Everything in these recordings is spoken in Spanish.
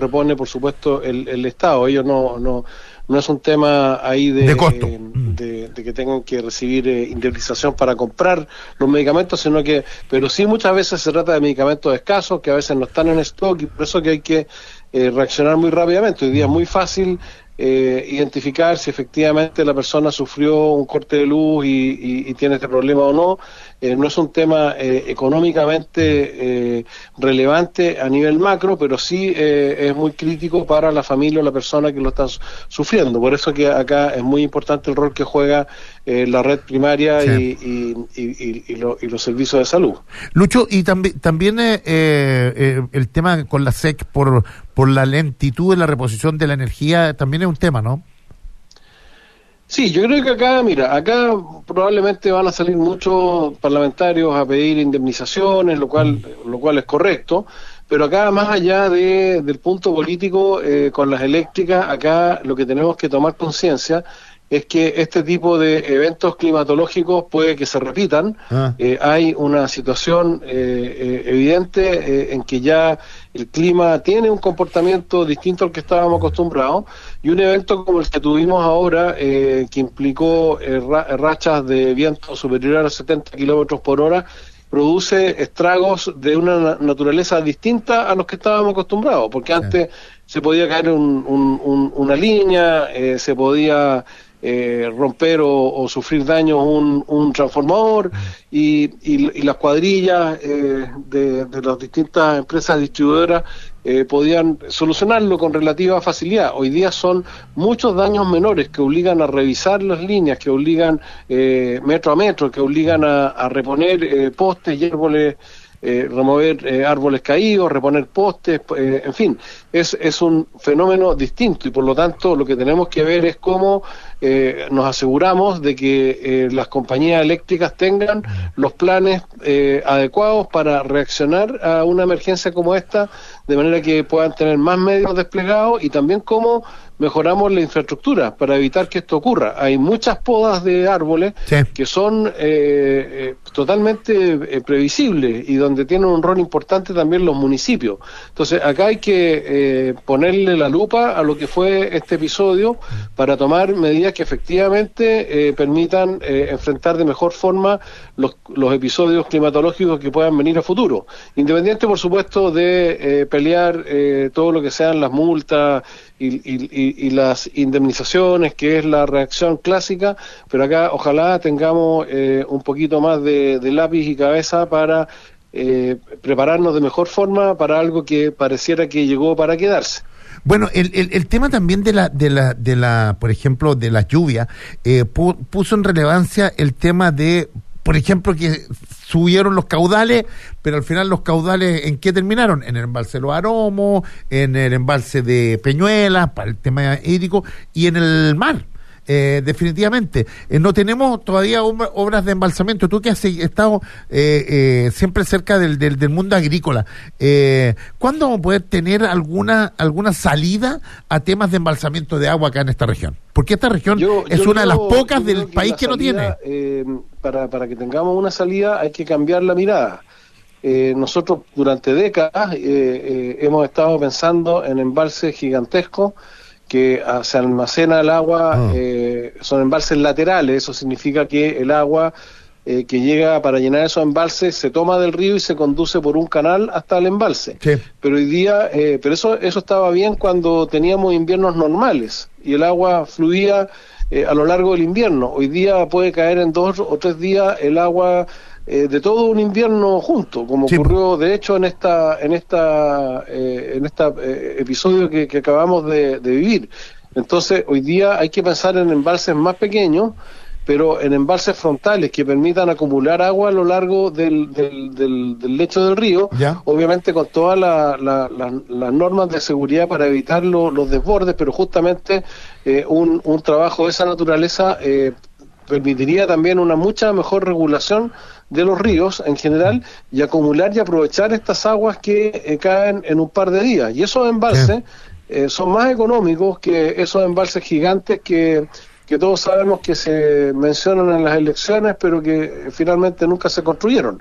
repone, por supuesto, el Estado. Ellos no es un tema ahí de costo, de que tengan que recibir indemnización para comprar los medicamentos, pero sí muchas veces se trata de medicamentos escasos que a veces no están en stock, y por eso que hay que reaccionar muy rápidamente. Hoy día es muy fácil identificar si efectivamente la persona sufrió un corte de luz y tiene este problema o no. No es un tema económicamente relevante a nivel macro, pero sí es muy crítico para la familia o la persona que lo está sufriendo. Por eso que acá es muy importante el rol que juega la red primaria, sí, y los servicios de salud. Lucho, y también el tema con la SEC por la lentitud en la reposición de la energía también es un tema, ¿no? Sí, yo creo que acá probablemente van a salir muchos parlamentarios a pedir indemnizaciones, lo cual es correcto, pero acá más allá del punto político con las eléctricas, acá lo que tenemos que tomar conciencia es que este tipo de eventos climatológicos puede que se repitan. Hay una situación evidente en que ya el clima tiene un comportamiento distinto al que estábamos acostumbrados, y un evento como el que tuvimos ahora, que implicó rachas de viento superior a los 70 kilómetros por hora, produce estragos de una naturaleza distinta a los que estábamos acostumbrados, porque antes se podía caer una línea, se podía romper o sufrir daños un transformador, y las cuadrillas de las distintas empresas distribuidoras podían solucionarlo con relativa facilidad. Hoy día son muchos daños menores que obligan a revisar las líneas, que obligan metro a metro, que obligan a reponer postes y árboles, remover árboles caídos, reponer postes, en fin, es un fenómeno distinto, y por lo tanto lo que tenemos que ver es cómo nos aseguramos de que las compañías eléctricas tengan los planes adecuados para reaccionar a una emergencia como esta, de manera que puedan tener más medios desplegados, y también cómo mejoramos la infraestructura para evitar que esto ocurra. Hay muchas podas de árboles que son totalmente previsibles, y donde tienen un rol importante también los municipios. Entonces acá hay que ponerle la lupa a lo que fue este episodio para tomar medidas que efectivamente permitan enfrentar de mejor forma los episodios climatológicos que puedan venir a futuro, independiente por supuesto de pelear todo lo que sean las multas y las indemnizaciones, que es la reacción clásica, pero acá ojalá tengamos un poquito más de lápiz y cabeza para prepararnos de mejor forma para algo que pareciera que llegó para quedarse. Bueno, el tema también de la por ejemplo, de las lluvias, puso en relevancia el tema de, por ejemplo, que subieron los caudales, pero al final los caudales, ¿en qué terminaron? En el embalse de Los Aromos, en el embalse de Peñuelas, para el tema hídrico, y en el mar. Definitivamente no tenemos todavía obras de embalsamiento. Tú que has estado siempre cerca del mundo agrícola, ¿cuándo vamos a poder tener alguna salida a temas de embalsamiento de agua acá en esta región? Porque esta región es una de las pocas del país que no tiene. Para que tengamos una salida hay que cambiar la mirada. Nosotros durante décadas hemos estado pensando en embalses gigantescos que se almacena el agua, son embalses laterales. Eso significa que el agua que llega para llenar esos embalses se toma del río y se conduce por un canal hasta el embalse. Sí. Pero hoy día, pero eso estaba bien cuando teníamos inviernos normales y el agua fluía a lo largo del invierno. Hoy día puede caer en 2 o 3 días el agua de todo un invierno junto, como ocurrió de hecho en este episodio que acabamos de vivir. Entonces hoy día hay que pensar en embalses más pequeños, pero en embalses frontales que permitan acumular agua a lo largo del lecho del río, obviamente con todas las normas de seguridad para evitar los desbordes, pero justamente un trabajo de esa naturaleza permitiría también una mucha mejor regulación de los ríos en general, y acumular y aprovechar estas aguas que caen en un par de días. Y esos embalses son más económicos que esos embalses gigantes que todos sabemos que se mencionan en las elecciones, pero que finalmente nunca se construyeron.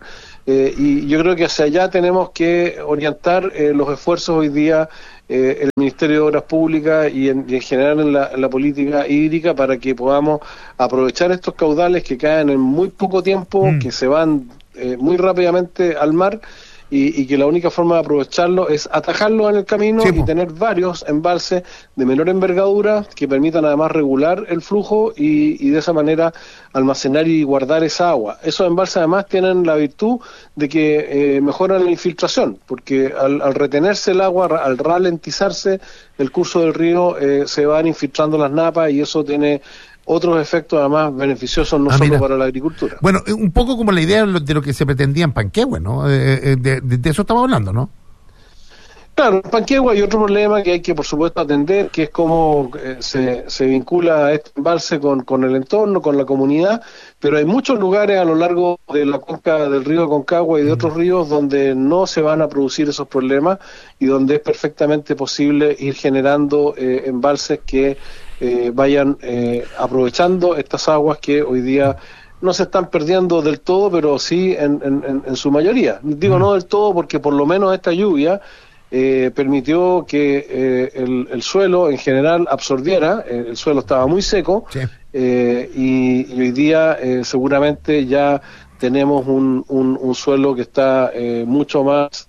y yo creo que hacia allá tenemos que orientar los esfuerzos hoy día el Ministerio de Obras Públicas y en general en la política hídrica, para que podamos aprovechar estos caudales que caen en muy poco tiempo, que se van muy rápidamente al mar, y que la única forma de aprovecharlo es atajarlo en el camino, y tener varios embalses de menor envergadura que permitan además regular el flujo y de esa manera almacenar y guardar esa agua. Esos embalses además tienen la virtud de que mejoran la infiltración, porque al retenerse el agua, al ralentizarse el curso del río, se van infiltrando las napas, y eso tiene otros efectos además beneficiosos no solo para la agricultura. Bueno, un poco como la idea de lo que se pretendía en Panquehue, ¿no? De eso estamos hablando, ¿no? Claro, en Panquehue hay otro problema que hay que, por supuesto, atender, que es cómo se vincula este embalse con el entorno, con la comunidad, pero hay muchos lugares a lo largo de la cuenca del río Aconcagua y de otros ríos donde no se van a producir esos problemas, y donde es perfectamente posible ir generando embalses que vayan aprovechando estas aguas que hoy día no se están perdiendo del todo, pero sí en su mayoría. Digo no del todo porque por lo menos esta lluvia permitió que el suelo en general absorbiera. El suelo estaba muy seco, y hoy día seguramente ya tenemos un suelo que está mucho más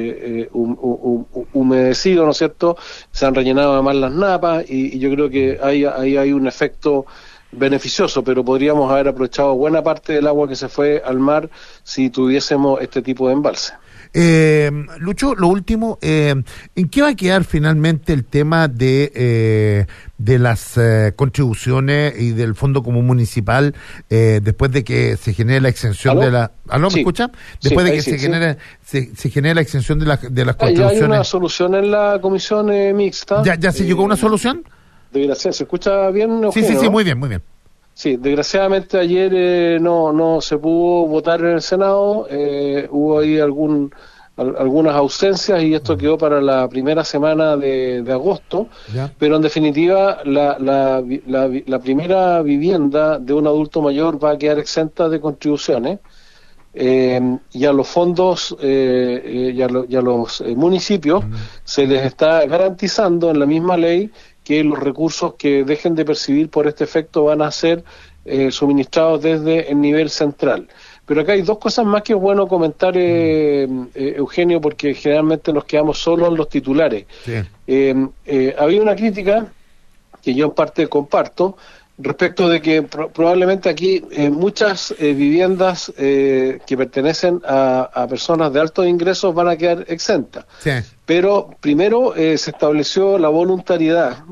humedecido, ¿no es cierto? Se han rellenado además las napas, y yo creo que ahí hay un efecto beneficioso, pero podríamos haber aprovechado buena parte del agua que se fue al mar si tuviésemos este tipo de embalse. Lucho, lo último, ¿en qué va a quedar finalmente el tema de las contribuciones y del Fondo Común Municipal después de que se genere la exención de la... ¿Aló, me escucha? Después de que se genere la exención de las contribuciones. Ya hay una solución en la comisión mixta. ¿Ya se llegó a una solución? ¿Se escucha bien, Eugenio? Sí, muy bien, muy bien. Sí, desgraciadamente ayer no se pudo votar en el Senado, hubo ahí algunas ausencias, y esto quedó para la primera semana de agosto, pero en definitiva la primera vivienda de un adulto mayor va a quedar exenta de contribuciones, y a los fondos y a los municipios se les está garantizando en la misma ley que los recursos que dejen de percibir por este efecto van a ser suministrados desde el nivel central. Pero acá hay dos cosas más que es bueno comentar, Eugenio, porque generalmente nos quedamos solo en los titulares. Había una crítica que yo en parte comparto respecto de que probablemente aquí muchas viviendas que pertenecen a personas de altos ingresos van a quedar exentas. Pero primero se estableció la voluntariedad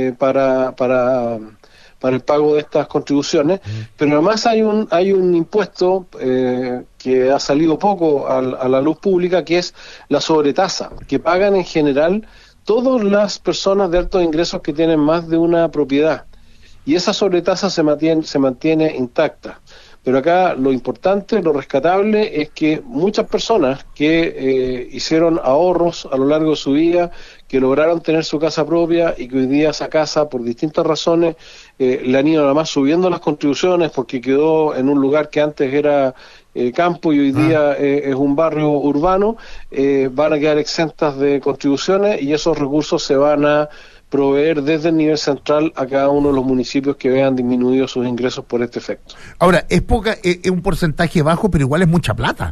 para el pago de estas contribuciones, pero además hay un impuesto que ha salido poco a la luz pública, que es la sobretasa, que pagan en general todas las personas de altos ingresos que tienen más de una propiedad. Y esa sobretasa se mantiene intacta. Pero acá lo importante, lo rescatable, es que muchas personas que hicieron ahorros a lo largo de su vida, que lograron tener su casa propia y que hoy día esa casa, por distintas razones, le han ido además subiendo las contribuciones porque quedó en un lugar que antes era campo y hoy día es un barrio urbano, van a quedar exentas de contribuciones, y esos recursos se van a proveer desde el nivel central a cada uno de los municipios que vean disminuidos sus ingresos por este efecto. Ahora, es un porcentaje bajo, pero igual es mucha plata.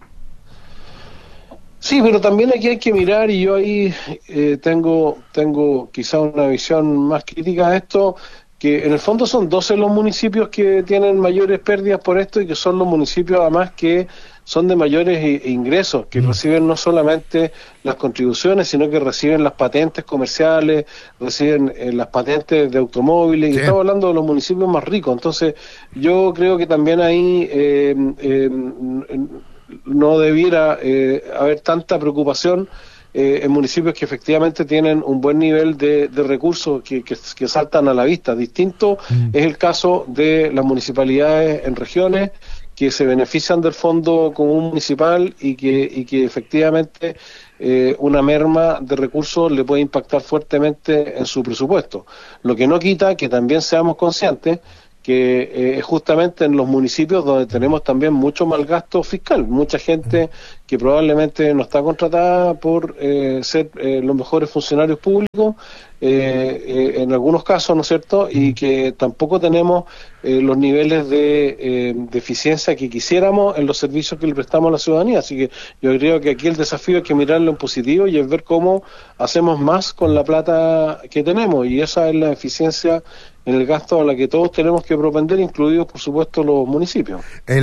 Sí, pero también aquí hay que mirar, y yo ahí tengo quizá una visión más crítica a esto, que en el fondo son 12 los municipios que tienen mayores pérdidas por esto, y que son los municipios además que son de mayores ingresos, que reciben no solamente las contribuciones, sino que reciben las patentes comerciales, reciben las patentes de automóviles, y estamos hablando de los municipios más ricos. Entonces yo creo que también ahí no debiera haber tanta preocupación en municipios que efectivamente tienen un buen nivel de recursos que saltan a la vista. Distinto es el caso de las municipalidades en regiones que se benefician del Fondo Común Municipal y que efectivamente una merma de recursos le puede impactar fuertemente en su presupuesto. Lo que no quita que también seamos conscientes que justamente en los municipios donde tenemos también mucho mal gasto fiscal, mucha gente que probablemente no está contratada por ser los mejores funcionarios públicos, en algunos casos, ¿no es cierto?, y que tampoco tenemos los niveles de eficiencia que quisiéramos en los servicios que le prestamos a la ciudadanía. Así que yo creo que aquí el desafío es que mirarlo en positivo y es ver cómo hacemos más con la plata que tenemos, y esa es la eficiencia en el gasto a la que todos tenemos que propender, incluidos por supuesto los municipios.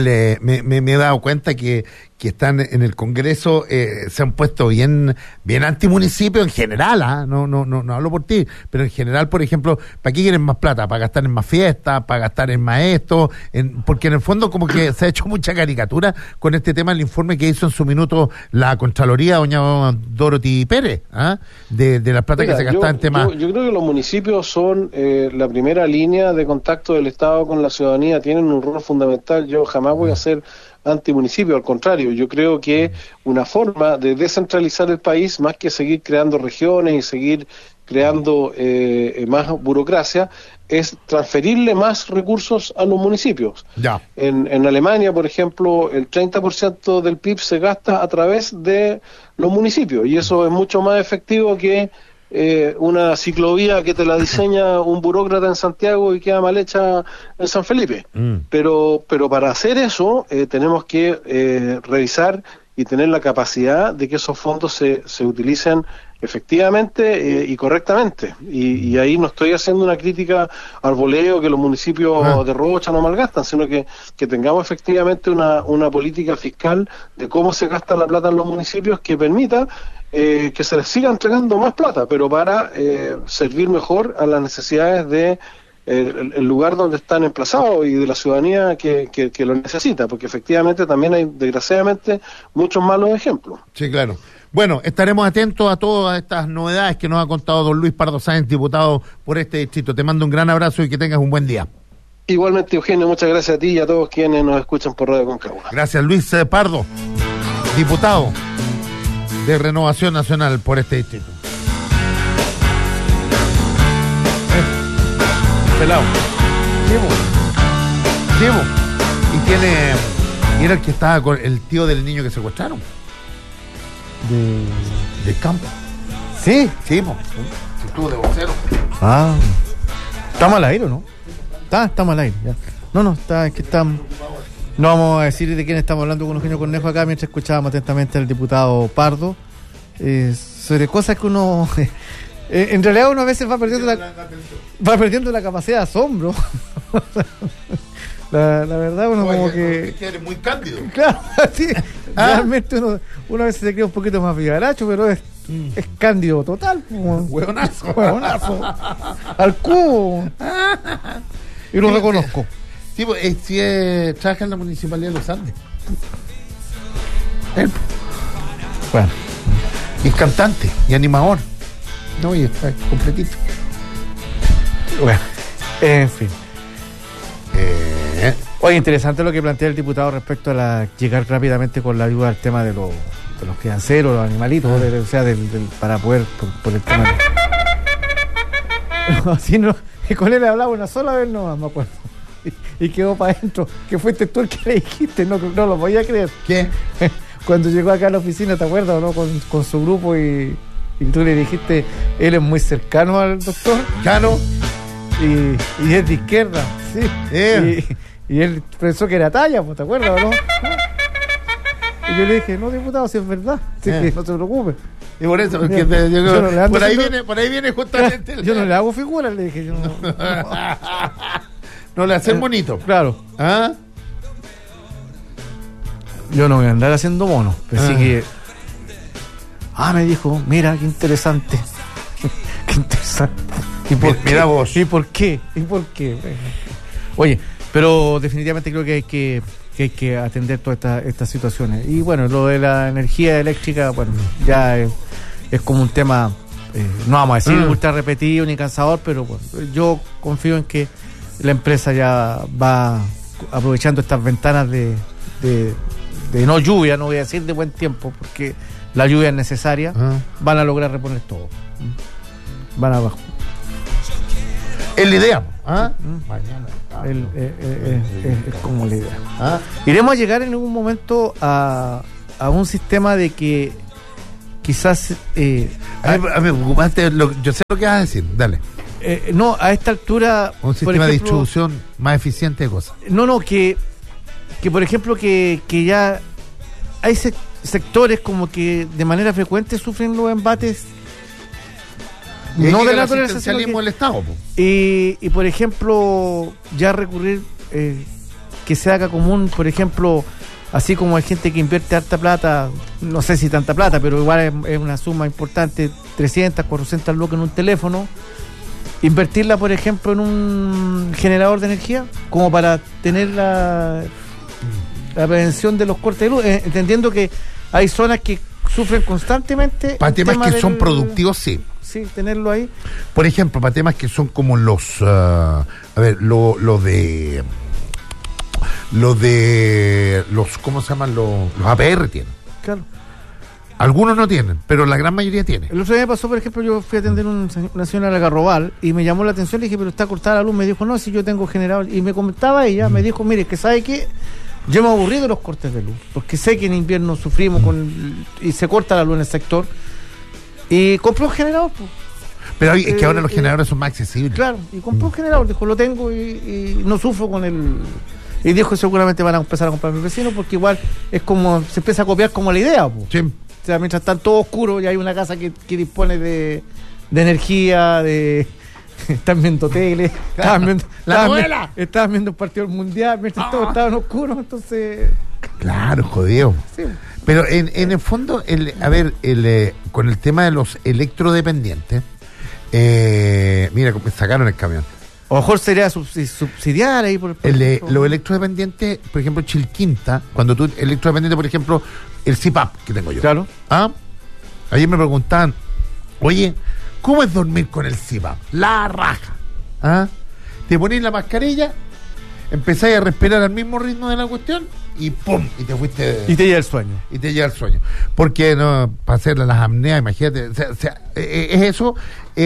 Me he dado cuenta que están en el Congreso, se han puesto bien antimunicipio en general, no hablo por ti, pero en general, por ejemplo, ¿para qué quieren más plata? ¿Para gastar en más fiestas? ¿Para gastar en más esto? Porque en el fondo como que se ha hecho mucha caricatura con este tema, el informe que hizo en su minuto la Contraloría, doña Dorothy Pérez, de la plata que se gastaba en temas. Yo creo que los municipios son la primera línea de contacto del Estado con la ciudadanía, tienen un rol fundamental. Yo jamás voy a ser antimunicipio, al contrario, yo creo que una forma de descentralizar el país, más que seguir creando regiones y seguir creando más burocracia, es transferirle más recursos a los municipios. Ya. En Alemania, por ejemplo, el 30% del PIB se gasta a través de los municipios, y eso es mucho más efectivo que una ciclovía que te la diseña un burócrata en Santiago y queda mal hecha en San Felipe. Pero para hacer eso tenemos que revisar y tener la capacidad de que esos fondos se utilicen efectivamente y correctamente. Y ahí no estoy haciendo una crítica al voleo que los municipios derrochan o malgastan, sino que tengamos efectivamente una política fiscal de cómo se gasta la plata en los municipios que permita que se les siga entregando más plata, pero para servir mejor a las necesidades de el lugar donde están emplazados y de la ciudadanía que lo necesita, porque efectivamente también hay, desgraciadamente, muchos malos ejemplos. Sí, claro. Bueno, estaremos atentos a todas estas novedades que nos ha contado don Luis Pardo Sáenz, diputado por este distrito. Te mando un gran abrazo y que tengas un buen día. Igualmente, Eugenio, muchas gracias a ti y a todos quienes nos escuchan por Radio Concagua. Gracias, Luis Pardo, diputado de Renovación Nacional por este distrito. Pelado. Llevo. Y era el que estaba con el tío del niño que secuestraron. Del campo. Sí. Sí, estuvo de vocero. ¿Estamos al aire o no? Estamos al aire, ya. Es que estamos. No vamos a decir de quién estamos hablando con Eugenio Cornejo acá mientras escuchábamos atentamente al diputado Pardo sobre cosas que uno en realidad uno a veces va perdiendo la capacidad de asombro. la verdad uno como que eres muy cándido. Claro, sí. Realmente uno a veces se cree un poquito más vivaracho, pero es cándido total. Huevonazo. Al cubo. Y lo reconozco. Sí, trabaja en la Municipalidad de los Andes. Bueno. Y es cantante y animador. No, y está completito. Bueno, en fin. Oye, interesante lo que plantea el diputado respecto a llegar rápidamente con la ayuda al tema de los crianceros, los animalitos, para poder, por el tema de... Así no, y con él hablaba una sola vez, no me acuerdo. Y quedó para adentro, que fuiste tú el que le dijiste, no lo podía creer. ¿Qué? Cuando llegó acá a la oficina, ¿te acuerdas o no? Con su grupo y tú le dijiste, él es muy cercano al doctor. Claro. Y es de izquierda, sí. Y él pensó que era talla, ¿te acuerdas o no? Y yo le dije, no, diputado, si es verdad, así que no se preocupe. Y por eso, porque por ahí viene justamente. Yo no le hago figura, le dije. Yo no le hacen bonito. Claro. Yo no voy a andar haciendo mono. Así que. Me dijo, mira, qué interesante. Qué interesante. Mira vos. ¿Y por qué? Oye, pero definitivamente creo que hay que atender todas estas situaciones. Y bueno, lo de la energía eléctrica, bueno, ya es como un tema, no vamos a decir ultra repetido ni cansador, pero bueno, yo confío en que la empresa ya va aprovechando estas ventanas de no lluvia, no voy a decir de buen tiempo, porque la lluvia es necesaria, van a lograr reponer todo. Van a Es la idea. ¿Ah? Mañana. Es como la idea. ¿Ah? Iremos a llegar en algún momento a un sistema de que quizás... a mí me preocupaste, yo sé lo que vas a decir, dale. No, a esta altura... Un sistema de distribución más eficiente de cosas. No, que por ejemplo que ya hay sectores como que de manera frecuente sufren los embates no de la naturaleza, sino que, del Estado. Y por ejemplo, ya recurrir que se haga común, por ejemplo, así como hay gente que invierte harta plata, no sé si tanta plata, pero igual es una suma importante, 300, 400 lucas en un teléfono, invertirla, por ejemplo, en un generador de energía, como para tener la prevención de los cortes de luz, entendiendo que hay zonas que sufren constantemente. Para temas que son productivos, sí. Sí, tenerlo ahí. Por ejemplo, para temas que son como los... lo de los... ¿Cómo se llaman? Los APR tienen. Claro. Algunos no tienen, pero la gran mayoría tiene. El otro día me pasó, por ejemplo, yo fui a atender una señora al Algarrobal y me llamó la atención, le dije, pero está cortada la luz. Me dijo, no, si yo tengo generador. Y me comentaba ella, me dijo, mire, que sabe que yo me aburrí de los cortes de luz, porque sé que en invierno sufrimos y se corta la luz en el sector. Y compró un generador. Pues. Pero es que ahora los generadores son más accesibles. Claro, y compró un generador, dijo, lo tengo y no sufro con el... Y dijo, seguramente van a empezar a comprar mis vecinos, porque igual es como, se empieza a copiar como la idea. Pues. Sí. O sea, mientras están todos oscuros y hay una casa que dispone de energía, están viendo tele, estaban viendo un partido mundial, mientras todos estaban oscuros, entonces... Claro, jodido. Sí. Pero en el fondo, con el tema de los electrodependientes, mira, me sacaron el camión. O mejor sería subsidiar ahí por los electrodependientes, por ejemplo, Chilquinta, cuando tú electrodependiente, por ejemplo, el CPAP que tengo yo. Claro. Ayer me preguntaban, oye, ¿cómo es dormir con el CPAP? La raja. Te ponés la mascarilla, empezáis a respirar al mismo ritmo de la cuestión y ¡pum! Y te fuiste. Y te llega el sueño. Porque no, para hacer las apneas, imagínate, es eso,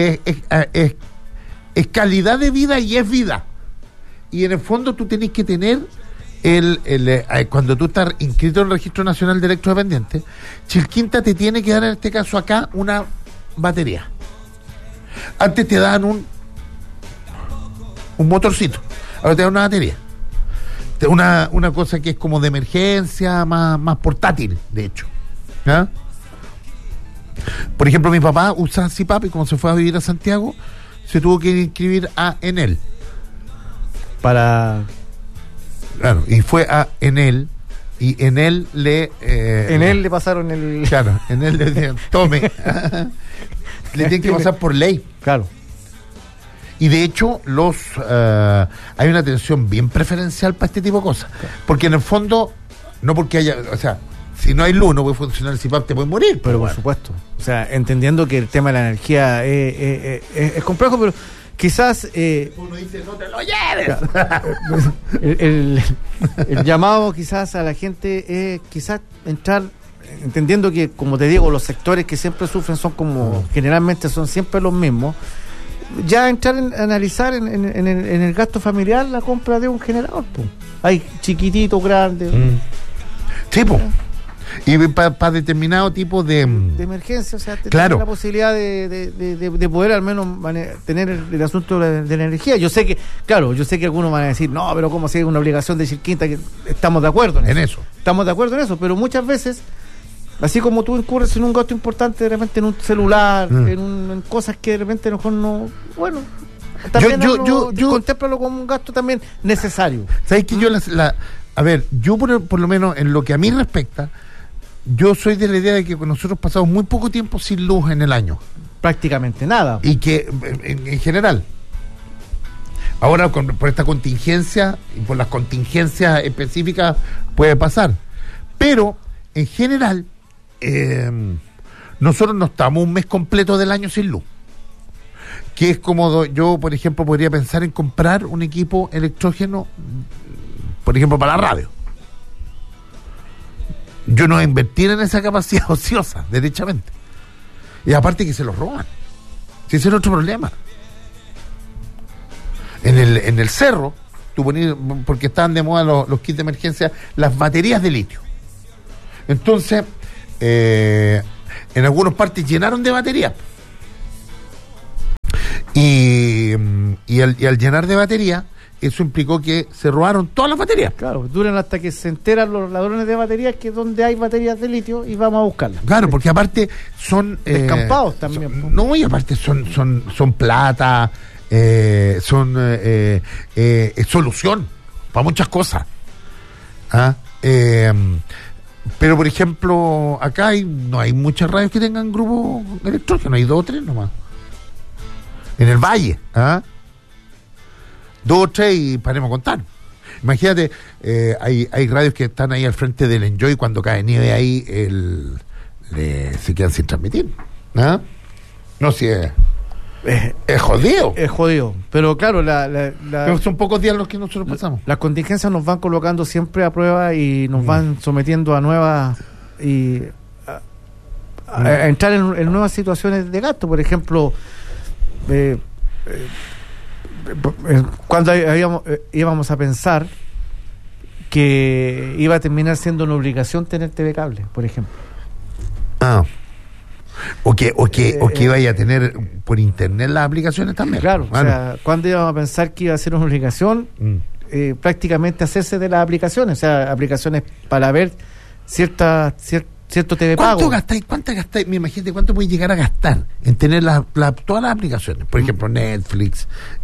es calidad de vida y es vida. Y en el fondo tú tenés que tener cuando tú estás inscrito en el Registro Nacional de Electrodependientes, Chilquinta te tiene que dar, en este caso acá, una batería. Antes te daban un motorcito, ahora te dan una batería. Una cosa que es como de emergencia, más portátil, de hecho. Por ejemplo, mi papá usa CPAP y como se fue a vivir a Santiago, se tuvo que inscribir a Enel. Claro, y fue a Enel, y Enel le pasaron el... Claro, Enel le decían, tome. Le tienen que pasar por ley. Claro. Y de hecho, hay una atención bien preferencial para este tipo de cosas. Claro. Porque en el fondo, no porque haya... O sea, si no hay luz, no puede funcionar el CPAP, te puedes morir. Pero por supuesto. O sea, entendiendo que el tema de la energía es complejo, pero quizás... uno dice, no te lo lleves. El llamado quizás a la gente es quizás entrar, entendiendo que, como te digo, los sectores que siempre sufren son como, generalmente son siempre los mismos, ya entrar a analizar en el gasto familiar la compra de un generador. Po. Hay chiquititos, grandes. Sí, po. Y para determinado tipo de emergencia, o sea, claro, tener la posibilidad de poder al menos tener el asunto de la energía. Yo sé que algunos van a decir, no, pero ¿cómo si es una obligación de Chilquinta? Que estamos de acuerdo en eso. Estamos de acuerdo en eso, pero muchas veces, así como tú incurres en un gasto importante de repente en un celular, en cosas que de repente a lo mejor no, bueno, también yo contémplalo como un gasto también necesario. ¿Sabes que yo por lo menos en lo que a mí respecta, yo soy de la idea de que nosotros pasamos muy poco tiempo sin luz en el año. Prácticamente nada. Y que en general, ahora por esta contingencia y por las contingencias específicas puede pasar, pero en general nosotros no estamos un mes completo del año sin luz, que es como yo, por ejemplo, podría pensar en comprar un equipo electrógeno, por ejemplo, para la radio. Yo no voy a invertir en esa capacidad ociosa, derechamente. Y aparte que se los roban. Si ese es otro problema. En el cerro, tú ponías, porque estaban de moda los kits de emergencia, las baterías de litio. Entonces, en algunas partes llenaron de baterías. Y al llenar de batería, eso implicó que se robaron todas las baterías. Claro, duran hasta que se enteran los ladrones de baterías que donde hay baterías de litio y vamos a buscarlas. Claro, porque aparte son... descampados también. No, y aparte son plata, son solución para muchas cosas. ¿Ah? Pero, por ejemplo, acá no hay muchas radios que tengan grupo electrógeno, hay 2 o 3 nomás. En el Valle, 2 o 3 y paremos a contar. Imagínate, hay radios que están ahí al frente del Enjoy, cuando cae nieve ahí, se quedan sin transmitir. No, si es jodido. Es jodido. Pero claro, pero son pocos días los que nosotros pasamos. Las contingencias nos van colocando siempre a prueba y nos van sometiendo a nuevas y a entrar en nuevas situaciones de gasto. Por ejemplo, cuando íbamos a pensar que iba a terminar siendo una obligación tener TV cable, por ejemplo. O que vaya a tener por internet las aplicaciones también. Claro, o sea, cuando íbamos a pensar que iba a ser una obligación, prácticamente hacerse de las aplicaciones, o sea, aplicaciones para ver cierto TV pago. ¿Cuánto gastáis? Me imagino cuánto puedes llegar a gastar en tener todas las aplicaciones. Por ejemplo, Netflix.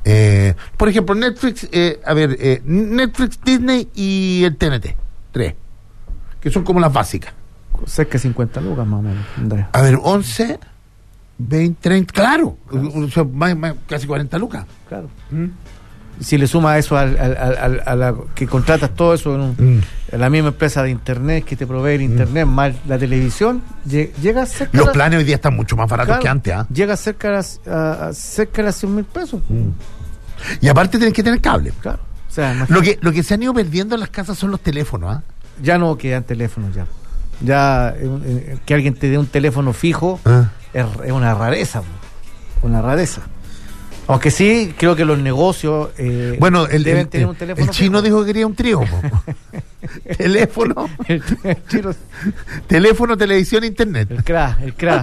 Netflix, Disney y el TNT. 3. Que son como las básicas. Cerca de 50 lucas más o menos, Andrea. A ver, 11, 20, 30, claro. Más, casi 40 lucas. Claro. Si le suma eso a la que contratas todo eso en la misma empresa de internet que te provee el internet más la televisión, llega cerca. Los planes hoy día están mucho más baratos que antes. Llega cerca a cerca de las 100,000 pesos. Y aparte tienes que tener cable. Claro. O sea, lo que se han ido perdiendo en las casas son los teléfonos. Ya no quedan teléfonos ya que alguien te dé un teléfono fijo es una rareza. Una rareza. Aunque sí, creo que los negocios deben tener un teléfono. El chino dijo que quería un trío. Teléfono. el chino. Teléfono, televisión, internet. El cra.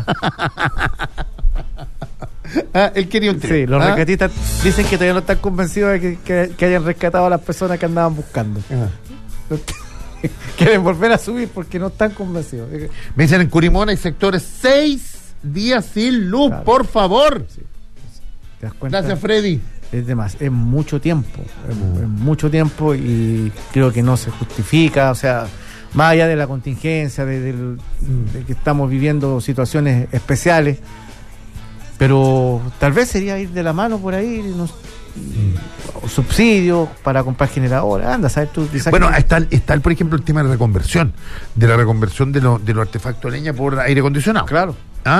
Él quería un trío. Sí, los rescatistas dicen que todavía no están convencidos de que hayan rescatado a las personas que andaban buscando. Quieren volver a subir porque no están convencidos. Me dicen en Curimón hay sectores 6 días sin luz, claro. Por favor. Sí. ¿Te das cuenta? Gracias, Freddy. Es mucho tiempo, es mucho tiempo y creo que no se justifica, o sea, más allá de la contingencia, de que estamos viviendo situaciones especiales, pero tal vez sería ir de la mano por ahí, subsidios para comprar generadores, anda, ¿sabes tú? Bueno, está por ejemplo el tema de la reconversión, de los artefactos de leña por aire acondicionado. Claro.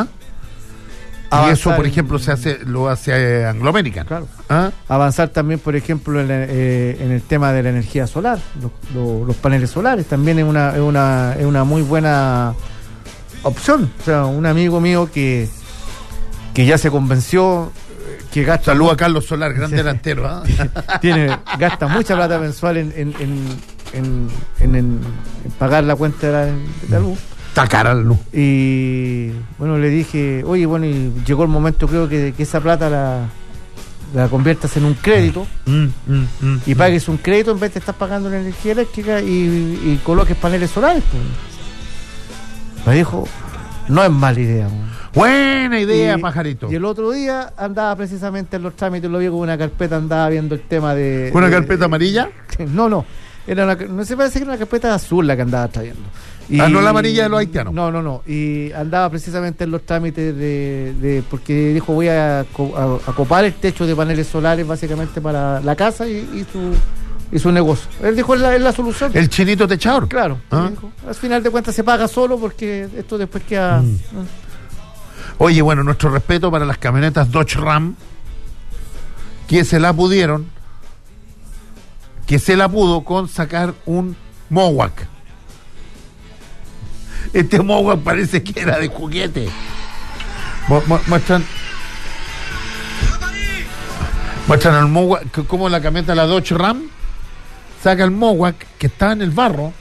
Y eso, por ejemplo, lo hace Anglo American. Claro. Avanzar también, por ejemplo, en el tema de la energía solar, los paneles solares, también es una muy buena opción. O sea, un amigo mío que ya se convenció que gasta... Saludos a Carlos Solar, gran delantero. Gasta mucha plata mensual en pagar la cuenta de la luz. Está cara la luz. Y bueno, le dije, oye, bueno, y llegó el momento, creo que esa plata la conviertas en un crédito y pagues un crédito en vez de estar pagando la energía eléctrica y coloques paneles solares. Pues. Me dijo, no es mala idea. Buena idea, pajarito. Y el otro día andaba precisamente en los trámites, lo vi con una carpeta, andaba viendo el tema de... ¿Una carpeta amarilla? No, no se parece que era una carpeta azul la que andaba trayendo. No la amarilla de los haitianos. No. Y andaba precisamente en los trámites porque dijo voy a copar el techo de paneles solares básicamente para la casa y su negocio. Él dijo es la solución. El chinito techador. Claro. Dijo, al final de cuentas se paga solo porque esto después queda... Oye, bueno, nuestro respeto para las camionetas Dodge Ram que se la pudo con sacar un Mowak. Este Mowak parece que era de juguete. Muestran. Muestran al Mowak, como la camioneta de la Dodge Ram saca el Mowak que estaba en el barro.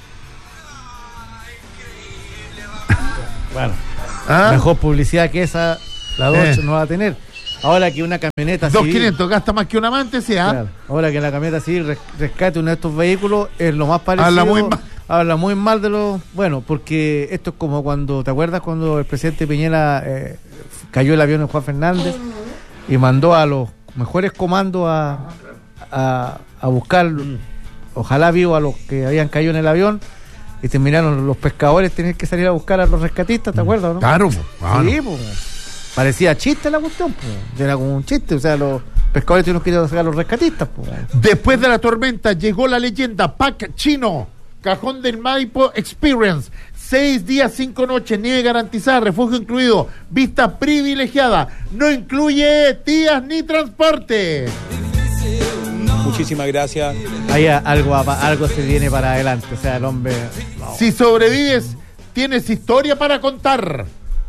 Bueno, ¿Ah? mejor publicidad que esa, la Dodge no va a tener. Ahora que una camioneta 2.500 gasta más que un amante, sí, ¿ah? Claro, ahora que la camioneta civil rescate uno de estos vehículos es lo más parecido. Habla muy mal de los... Bueno, porque esto es como cuando... ¿Te acuerdas cuando el presidente Piñera cayó el avión de Juan Fernández y mandó a los mejores comandos a buscar, ojalá vivos, a los que habían caído en el avión, y terminaron los pescadores tener que salir a buscar a los rescatistas, ¿te acuerdas, no? Claro, sí, pues. Parecía chiste la cuestión, pues. Era como un chiste, o sea, los pescadores tuvieron que ir a sacar a los rescatistas, pues. Después de la tormenta llegó la leyenda Pack Chino, Cajón del Maipo Experience. 6 días, 5 noches, nieve garantizada, refugio incluido, vista privilegiada, no incluye tías ni transporte. Muchísimas gracias. Ahí algo se viene para adelante, o sea, el hombre... No. Si sobrevives, tienes historia para contar.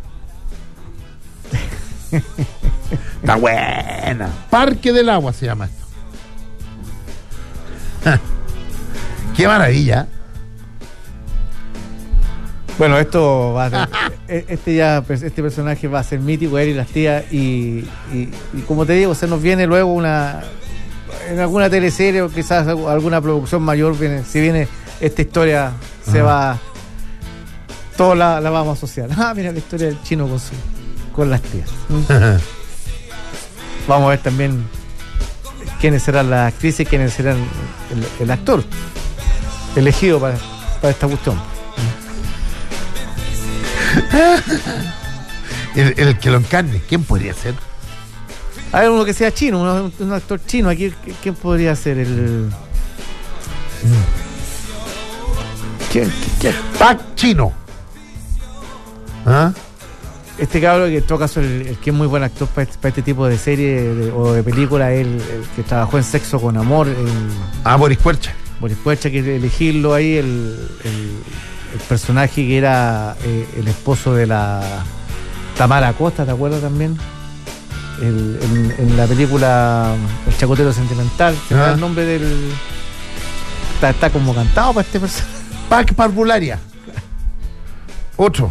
Está buena. Parque del Agua se llama esto. Qué maravilla. Bueno, esto va a ser, este personaje va a ser mítico, él y las tías, y como te digo, se nos viene luego en alguna teleserie o quizás alguna producción mayor, si viene esta historia, se va, todos la vamos a asociar. Mira la historia del chino con las tías. Vamos a ver también quiénes serán las actrices y quiénes serán el actor elegido para esta cuestión. El que lo encarne, ¿quién podría ser? A ver, uno que sea chino, un actor chino. Aquí, ¿quién podría ser el...? ¿Quién? Pac Chino. ¿Ah? Este cabrón que en todo caso el que es muy buen actor para este tipo de serie o de película, el que trabajó en Sexo con Amor. Boris Puercha. Boris Puercha, que elegirlo ahí, el personaje que era el esposo de la Tamara Acosta, ¿te acuerdas también? En la película El Chacotero Sentimental, que era el nombre del... Está como cantado para este personaje. Pac Parvularia. 8.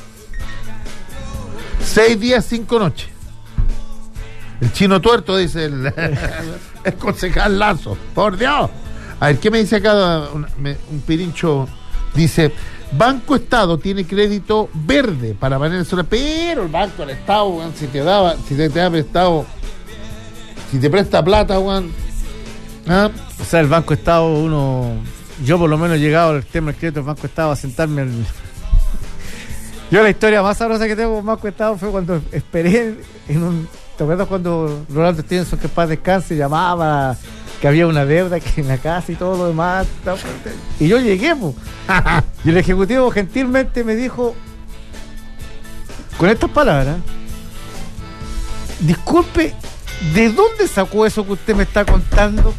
6 días, 5 noches. El chino tuerto, dice el concejal Lazo. Por Dios. A ver, ¿qué me dice acá? Un pirincho dice: Banco Estado tiene crédito verde para Venezuela, pero el Banco del Estado, weón, si te da prestado, si te presta plata, weón. ¿Ah? O sea, el Banco Estado, yo por lo menos he llegado al tema del crédito del Banco Estado a sentarme Yo la historia más sabrosa que tengo con Banco Estado fue cuando esperé ¿te acuerdas cuando Rolando Stevenson, que paz descanse, llamaba que había una deuda que en la casa y todo lo demás? Y yo llegué, pues. Y el ejecutivo gentilmente me dijo, con estas palabras: disculpe, ¿de dónde sacó eso que usted me está contando?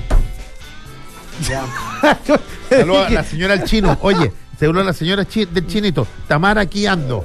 Saludos a la señora del chino. Oye, seguro la señora del chinito, Tamara, aquí ando.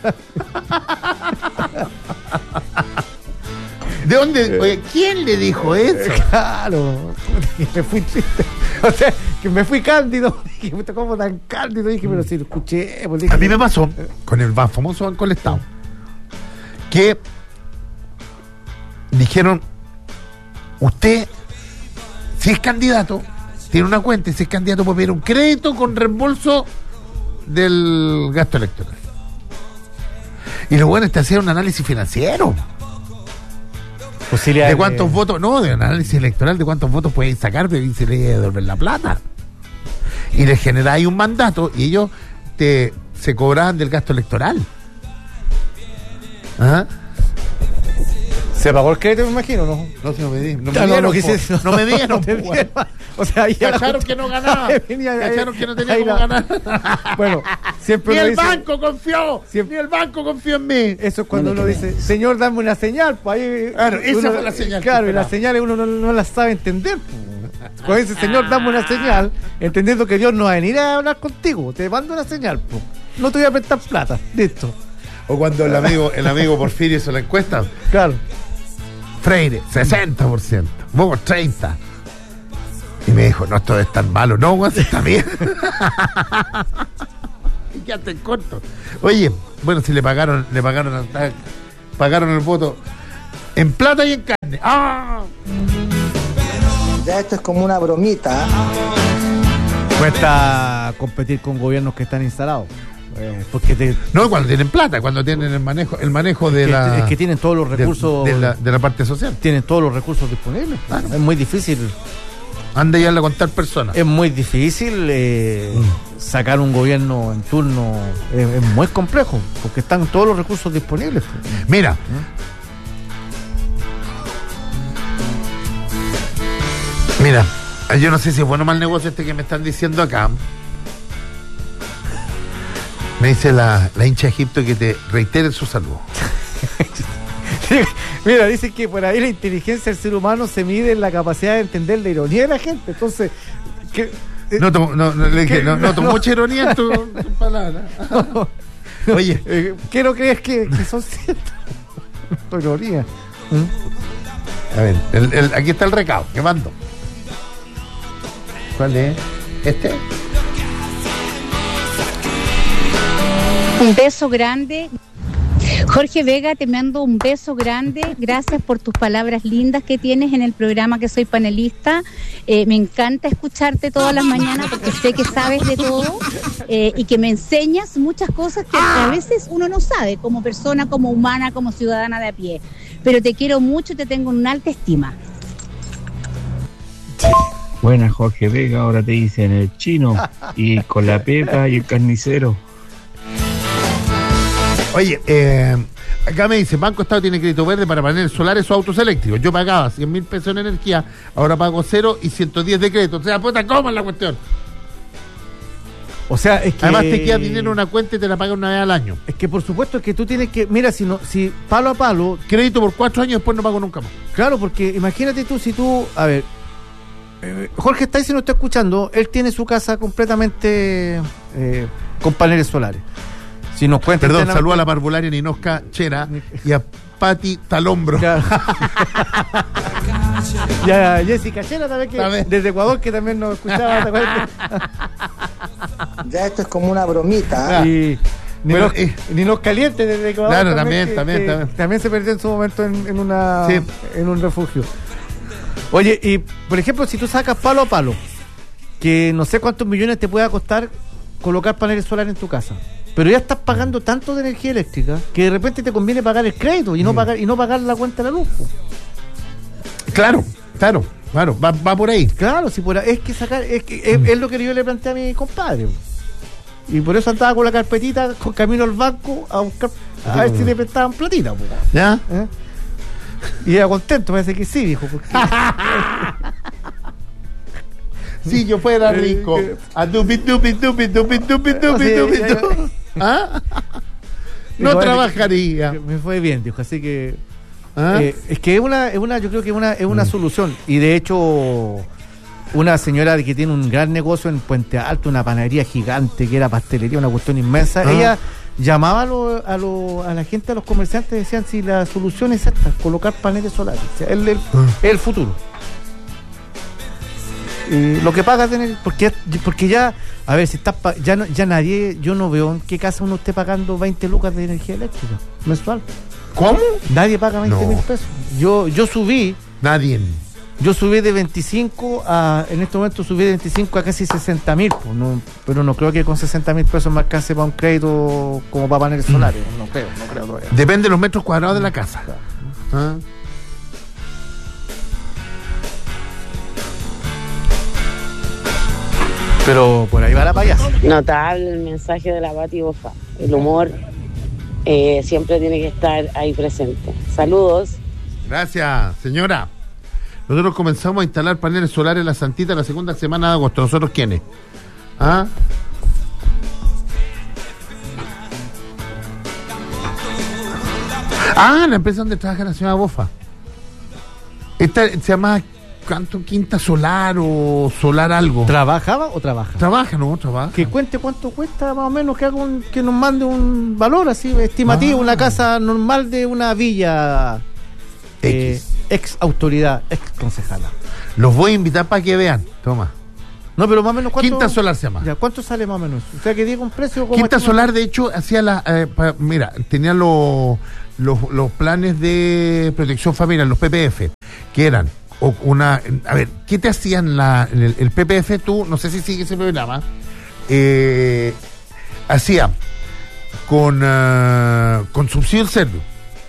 ¿De dónde? Oye, ¿quién le dijo eso? Claro, que me fui triste. O sea, que me fui cándido. Dije, ¿cómo tan cándido? Dije, pero si lo escuché. Pues dije, a mí me pasó con el famoso Banco del Estado, que dijeron: usted, si es candidato, tiene una cuenta, y si es candidato puede pedir un crédito con reembolso del gasto electoral. Y lo bueno es que hacían un análisis financiero. ¿De cuántos votos? No, de un análisis electoral, de cuántos votos pueden sacar y se le devolver la plata. Y le generáis un mandato y ellos se cobraban del gasto electoral. ¿Ah? ¿Se pagó el crédito, me imagino, no? No, si no me dieron. No me dieron. O sea, ahí cacharon que no ganaba. Cacharon que no tenía cómo ganar. Bueno, siempre ni el banco confió. Ni el banco confió en mí. Eso es cuando uno dice: señor, dame una señal. Pues ahí, claro, esa fue la señal. Claro, y las señales uno no las sabe entender. Cuando dice: señor, dame una señal, entendiendo que Dios no va a venir a hablar contigo, te mando una señal. Pues. No te voy a prestar plata. Listo. O cuando el amigo Porfirio hizo la encuesta. Claro. Freire, 60%. Vos, 30%. Y me dijo, no, esto debe estar malo. No, weón, está bien. Y quedaste en corto. Oye, bueno, si pagaron el voto en plata y en carne. ¡Ah! Ya esto es como una bromita. Cuesta competir con gobiernos que están instalados. Porque no, cuando tienen plata, cuando tienen el manejo de la... Es que tienen todos los recursos... De la parte social. Tienen todos los recursos disponibles. Claro. Es muy difícil. Anda ya a contar personas. Es muy difícil sacar un gobierno en turno. Es muy complejo, porque están todos los recursos disponibles. Mira. Mira, yo no sé si es bueno o mal negocio este que me están diciendo acá. Me dice la hincha de Egipto que te reitere su saludo. Mira, dicen que por ahí la inteligencia del ser humano se mide en la capacidad de entender la ironía de la gente. Entonces, no tomó mucha ironía en tu palabra. Oye, ¿qué no crees que son ciertas? Tu ironía. A ver, aquí está el recado, que mando. ¿Cuál es? ¿Este? Un beso grande. Jorge Vega, te mando un beso grande. Gracias por tus palabras lindas que tienes en el programa que soy panelista. Me encanta escucharte todas las mañanas porque sé que sabes de todo y que me enseñas muchas cosas que a veces uno no sabe como persona, como humana, como ciudadana de a pie. Pero te quiero mucho y te tengo en una alta estima. Buenas, Jorge Vega, ahora te dicen el chino y con la pepa y el carnicero. Oye, acá me dice, Banco Estado tiene crédito verde para paneles solares o autos eléctricos. Yo pagaba 100.000 pesos en energía, ahora pago 0 y 110 de crédito. O sea, puta, ¿cómo es la cuestión? O sea, es que... Además te queda dinero en una cuenta y te la pagan una vez al año. Es que por supuesto es que tú tienes que... Mira, si palo a palo... Crédito por 4 años, después no pago nunca más. Claro, porque imagínate tú, si tú... A ver, Jorge está ahí, si no está escuchando, él tiene su casa completamente con paneles solares. Si nos cuenta... Perdón, saluda a la parvularia Ninosca Chera y a Pati Talombro. Claro. Y a Jessica Chera también, que desde Ecuador, que también nos escuchaba. ¿Te acuerdas? Ya esto es como una bromita. Y Ninos Caliente desde Ecuador. Claro, también se perdió en su momento en un refugio. Oye, y por ejemplo, si tú sacas palo a palo, que no sé cuántos millones te pueda costar colocar paneles solares en tu casa, pero ya estás pagando tanto de energía eléctrica que de repente te conviene pagar el crédito y no pagar la cuenta de la luz. Claro, va por ahí. Claro, si por ahí, es lo que yo le planteé a mi compadre. Y por eso andaba con la carpetita con camino al banco a buscar a ver si le prestaban platita. ¿Ya? Y era contento, parece que sí, dijo. Porque... Si yo fuera rico, a dupi. ¿Ah? No trabajaría. Me fue bien, dijo, así que es que yo creo que es una solución. Y de hecho, una señora que tiene un gran negocio en Puente Alto, una panadería gigante, que era pastelería, una cuestión inmensa, ella llamaba a la gente, a los comerciantes, decían si la solución es esta, colocar paneles solares, o sea, es el futuro. Lo que pagas porque ya, a ver, si estás ya nadie, yo no veo en qué casa uno esté pagando 20 lucas de energía eléctrica mensual. ¿Cómo? Nadie paga 20.000 pesos. Yo subí. Nadie. Yo subí de 25 en este momento subí de 25 a casi 60.000, pero no creo que con 60.000 pesos me alcance para un crédito como para paneles solares. No creo todavía. Depende de los metros cuadrados de la casa. Pero por ahí va la payasa. Notable el mensaje de la Pati Bofa. El humor siempre tiene que estar ahí presente. Saludos. Gracias, señora. Nosotros comenzamos a instalar paneles solares en la Santita la segunda semana de agosto. ¿Nosotros quiénes? La empresa donde trabaja la señora Bofa. Esta se llama... ¿Cuánto? ¿Quinta Solar o Solar algo? ¿Trabajaba o trabaja? Trabaja. Que cuente cuánto cuesta más o menos, que nos mande un valor así estimativo, una casa normal de una villa X. ex autoridad, ex concejala. Los voy a invitar para que vean. Toma. No, pero más o menos ¿cuánto? Quinta Solar se llama. Ya, ¿cuánto sale más o menos? O sea, que diga un precio. Quinta Solar, de hecho, hacía mira, tenía los planes de protección familiar, los PPF, que eran a ver, ¿qué te hacían el PPF? Tú, no sé si sigue ese programa, hacía con subsidio el servicio.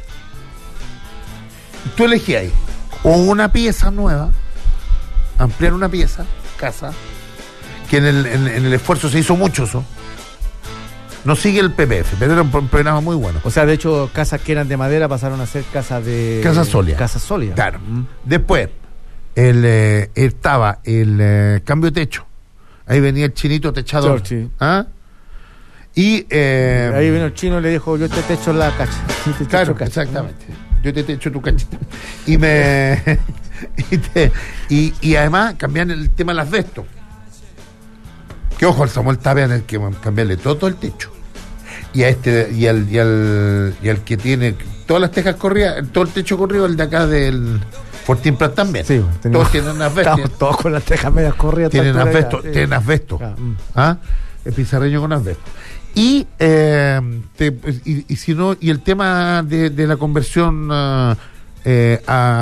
Tú elegías ahí, o una pieza nueva, ampliar una pieza, casa, que en el esfuerzo se hizo mucho eso. No sigue el PPF, pero era un programa muy bueno. O sea, de hecho, casas que eran de madera pasaron a ser casas de... Casas sólidas. Casas sólidas. Claro. Después, estaba el cambio de techo. Ahí venía el chinito techador. Sí. ¿Ah? Y... ahí vino el chino y le dijo, yo te techo la cacha. Claro, exactamente. Yo te techo tu cachita. Y además cambian el tema del asbesto. Que ojo, al Samuel Tapia en el que cambiarle todo el techo. Y a y al que tiene todas las tejas corridas, todo el techo corrido, el de acá del Fortín Prat también. Sí, todos tienen asbesto. Estamos todos con las tejas medias corridas. Tienen asbesto. ¿Ah? El pizarreño con asbesto. Y si no, y el tema de la conversión de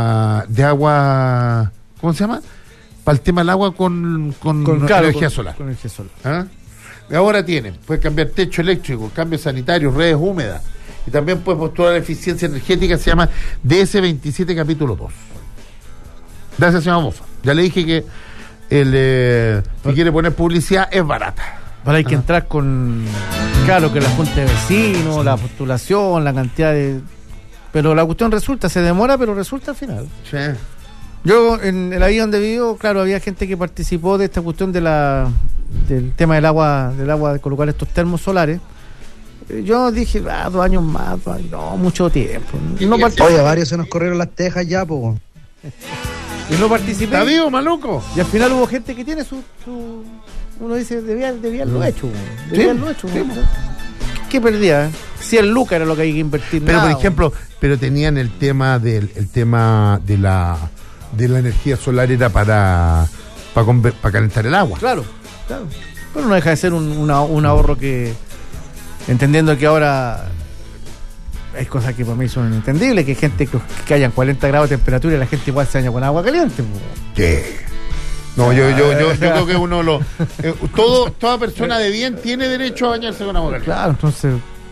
agua, ¿cómo se llama? Para el tema del agua con energía solar. Con energía solar. ¿Ah? Ahora puedes cambiar techo eléctrico, cambios sanitarios, redes húmedas. Y también puedes postular la eficiencia energética, se llama DS27 capítulo 2. Gracias, señor Mofa. Ya le dije que si quiere poner publicidad es barata. Ahora hay que entrar con, claro, que la junta de vecinos, la postulación, la cantidad de... Pero la cuestión se demora, pero resulta al final. Sí. Yo, en la vida donde vivo, claro, había gente que participó de esta cuestión del tema del agua, de colocar estos termos solares. Yo dije, 2 años más, no, mucho tiempo. Oye, a varios se nos corrieron las tejas ya, pues. Y no participé. ¿Está vivo, maluco? Y al final hubo gente que tiene su uno dice, debía haberlo hecho. Debía haberlo hecho. Sí. ¿Qué perdía? 100 lucas era lo que hay que invertir. Pero, por ejemplo, tenían el tema de la energía solar era para calentar el agua. Claro. Pero no deja de ser un ahorro que, entendiendo que ahora hay cosas que para mí son inentendibles, que hay gente que hayan 40 grados de temperatura y la gente igual se baña con agua caliente. ¿Qué? No, yo creo que uno toda persona de bien tiene derecho a bañarse con agua caliente. Claro, entonces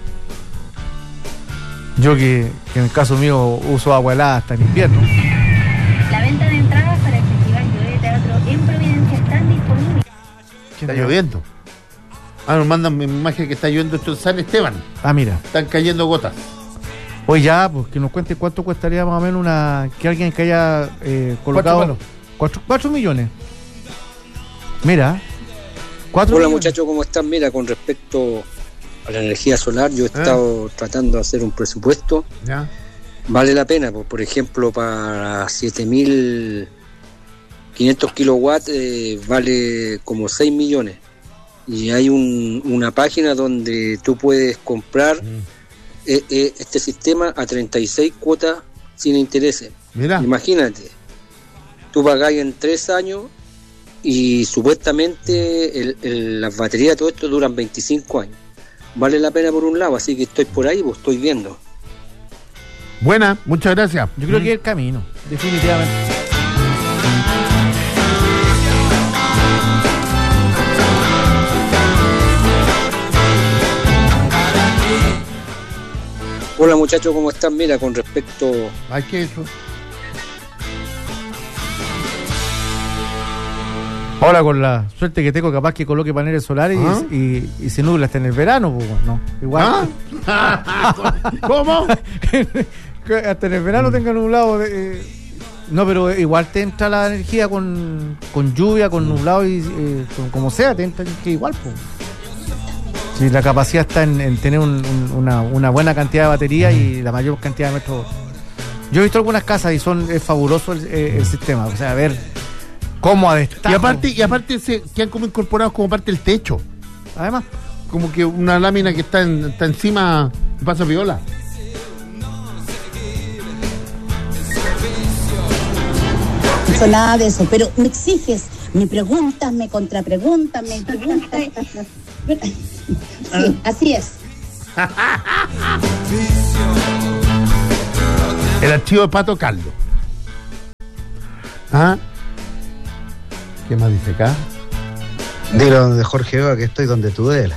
yo que en el caso mío uso agua helada hasta en invierno. La venta de entradas para el Festival Llover Teatro en Providencia están disponibles. Está lloviendo. Nos mandan mi imagen que está lloviendo esto en San Esteban. Mira. Están cayendo gotas. Hoy ya, pues que nos cuente cuánto costaría más o menos que alguien que haya colocado 4 millones. Mira, 4 Hola millones. Muchachos, ¿cómo están? Mira, con respecto a la energía solar, yo he estado tratando de hacer un presupuesto. ¿Ya? Vale la pena, por ejemplo, para 7.500 kilowatts vale como 6 millones. Y hay una página donde tú puedes comprar este sistema a 36 cuotas sin intereses. Mira. Imagínate, tú pagáis en 3 años y supuestamente las baterías, todo esto duran 25 años. Vale la pena por un lado, así que estoy por ahí, pues estoy viendo. Buena, muchas gracias. Yo creo que es el camino, definitivamente. Hola muchachos, ¿cómo están? Mira, con respecto... Ay, ¿qué es eso? Ahora con la suerte que tengo, capaz que coloque paneles solares y se nubla hasta en el verano, pues, no, igual. ¿Cómo? Hasta en el verano tenga nublado. No, pero igual te entra la energía con lluvia, con nublado y como sea, te entra que igual, pues. Si la capacidad está en tener una buena cantidad de batería y la mayor cantidad de metros. Yo he visto algunas casas y es fabuloso el sistema, o sea, a ver cómo ha de estar. Y aparte se quedan como incorporados como parte del techo. Además, como que una lámina que está encima pasa viola. pienso nada de eso, pero me exiges, me preguntas, me contrapreguntas, me preguntas. Sí, así es. El archivo de Pato Caldo. ¿Ah? ¿Qué más dice acá? Dile donde Jorge Vega que estoy donde tú delas.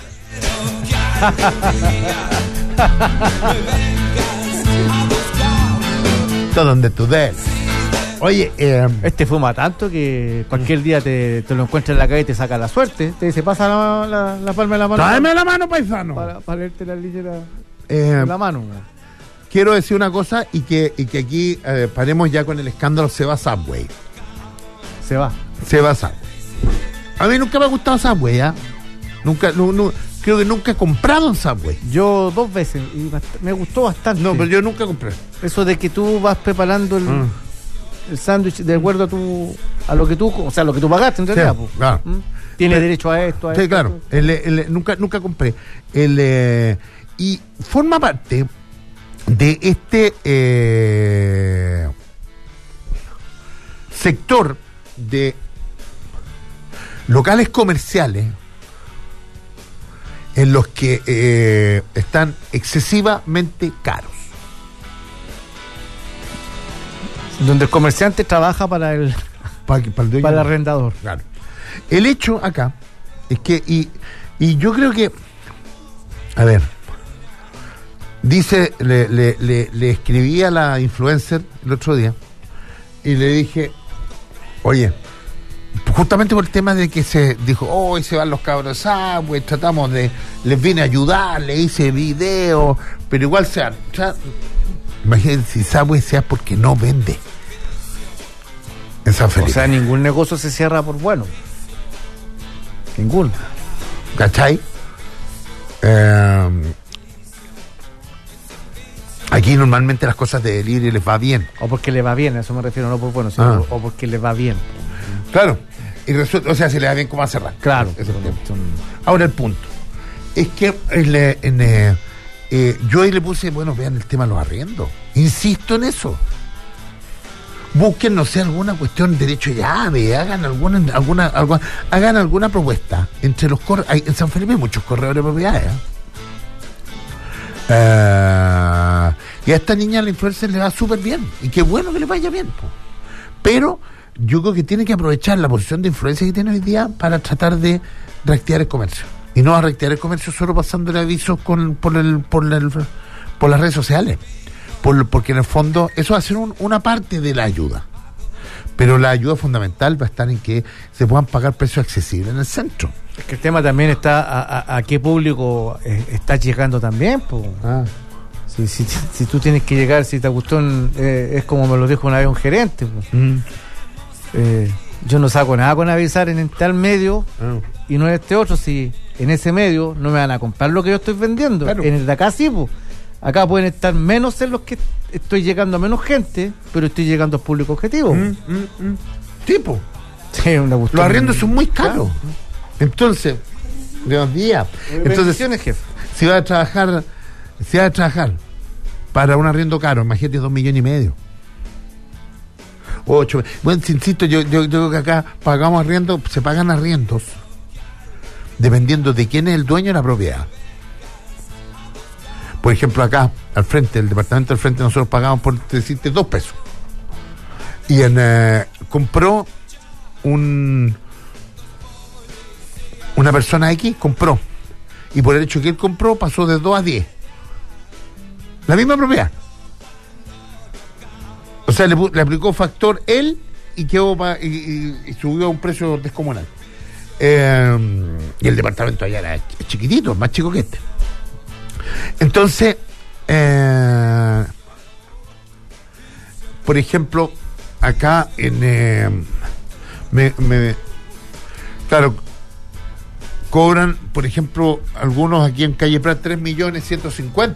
Todo donde tú delas. Oye, este fuma tanto que cualquier día te lo encuentras en la calle y te saca la suerte. Te dice, pasa la palma de la mano. Tráeme la mano, paisano. Para leerte la línea en la mano. Quiero decir una cosa y que aquí paremos ya con el escándalo Seba Subway. Seba Subway. A mí nunca me ha gustado Subway, ¿ah? Nunca, creo que nunca he comprado un Subway. Yo 2 veces y me gustó bastante. No, pero yo nunca compré. Eso de que tú vas preparando el sándwich de acuerdo a lo que tú, o sea, lo que tú pagaste en realidad. Sí, claro. Tienes derecho a esto, sí, claro. Nunca compré. Y forma parte de este sector de locales comerciales en los que están excesivamente caros. Donde el comerciante trabaja para el arrendador. Claro. El hecho acá es que, y yo creo que, a ver, dice, le escribí a la influencer el otro día y le dije, oye, justamente por el tema de que se dijo, hoy se van los cabros Subway, tratamos de, les vine a ayudar, le hice video, pero igual sea, imagínense si Subway sea porque no vende en San Felipe. O sea, ningún negocio se cierra por bueno. Ninguno. ¿Cachai? Aquí normalmente las cosas de delivery les va bien. O porque le va bien, a eso me refiero, no por bueno, sino o porque le va bien. Claro. Y resulta, o sea, si le da bien, ¿cómo va a cerrar? Claro. Ahora el punto es que yo ahí le puse, bueno, vean el tema de los arriendos. Insisto en eso. Busquen, no sé, alguna cuestión, derecho de llave, hagan alguna propuesta. Entre los en San Felipe hay muchos corredores de propiedades. Y a esta niña, la influencer, le va súper bien. Y qué bueno que le vaya bien. Pero yo creo que tiene que aprovechar la posición de influencia que tiene hoy día para tratar de reactivar el comercio. Y no a reactivar el comercio solo pasándole avisos por las redes sociales. Porque en el fondo eso va a ser una parte de la ayuda. Pero la ayuda fundamental va a estar en que se puedan pagar precios accesibles en el centro. Es que el tema también está a qué público estás llegando también. Si tú tienes que llegar, si te gustó, es como me lo dijo una vez un gerente. Yo no saco nada con avisar en tal medio y no en este otro, si en ese medio no me van a comprar lo que yo estoy vendiendo. Claro. En el de acá sí, acá pueden estar menos en los que estoy llegando a menos gente, pero estoy llegando a público objetivo. Tipo. Sí, los arriendos son muy caros. Claro. Entonces, buenos días. Entonces, jefe. Si va a trabajar para un arriendo caro, imagínate 2,5 millones. 8. Bueno, insisto, yo creo que acá pagamos arriendo, se pagan arriendos dependiendo de quién es el dueño de la propiedad. Por ejemplo, acá, al frente, el departamento al frente, nosotros pagamos, por decirte, 2 pesos. Y compró una persona X, compró. Y por el hecho que él compró, pasó de 2 a 10. La misma propiedad. O sea, le aplicó factor él y quedó y subió a un precio descomunal. Y el departamento allá era chiquitito, más chico que este. Entonces, por ejemplo, acá claro, cobran, por ejemplo, algunos aquí en Calle Prat 3.150.000.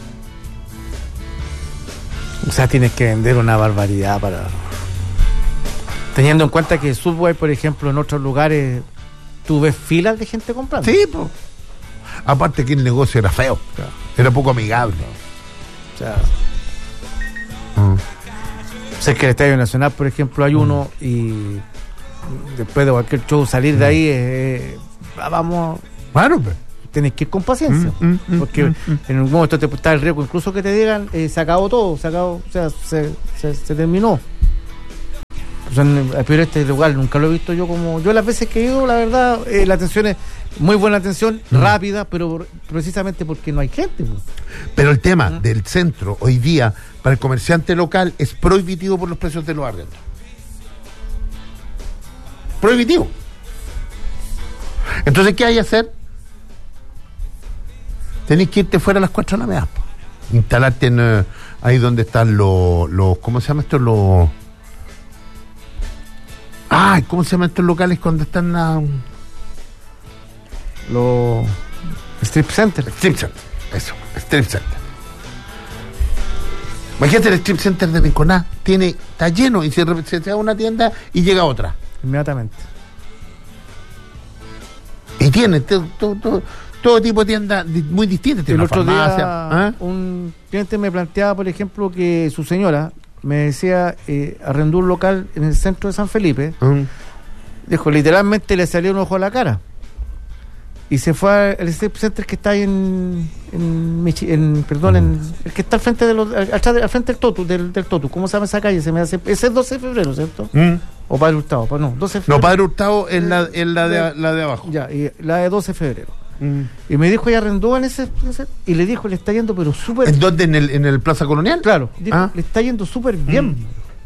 O sea, tienes que vender una barbaridad teniendo en cuenta que Subway, por ejemplo, en otros lugares tú ves filas de gente comprando. Sí, pues. Aparte que el negocio era feo, claro. Era poco amigable. O sea, Sé que el Estadio Nacional, por ejemplo, hay uno y después de cualquier show salir de ahí, vamos... Claro, pues. Tenés que ir con paciencia, porque en un momento te está el riesgo, incluso que te digan, se acabó todo, o sea, se terminó. O sea, pero este lugar nunca lo he visto yo como... Yo las veces que he ido, la verdad, la atención es muy buena atención, rápida, pero precisamente porque no hay gente. Pues. Pero el tema del centro, hoy día, para el comerciante local, es prohibitivo por los precios de los arriendos. Prohibitivo. Entonces, ¿qué hay que hacer? Tenés que irte fuera a las 4 de la mañana. Instalarte ahí donde están los... ¿Cómo se llama esto? ¿Cómo se llaman estos locales cuando están los strip center? Strip center, eso, strip center. Imagínate el strip center de Rinconá, está lleno y se va a una tienda y llega otra. Inmediatamente. Y tiene todo tipo de tiendas muy distintas. El otro día un cliente me planteaba, por ejemplo, que su señora me decía, arrendó un local en el centro de San Felipe. Dijo, literalmente le salió un ojo a la cara. Y se fue al strip center que está ahí el que está al frente al frente del Totu, del Totu. ¿Cómo se llama esa calle? Ese es 12 de febrero, ¿cierto? O Padre Hurtado, pues no, 12 de febrero. No, Padre Hurtado es la de abajo. Ya, y la de 12 de febrero. Y me dijo, ella arrendó en ese y le dijo, le está yendo pero súper... ¿En dónde? ¿En el Plaza Colonial? Claro, dijo, le está yendo súper bien.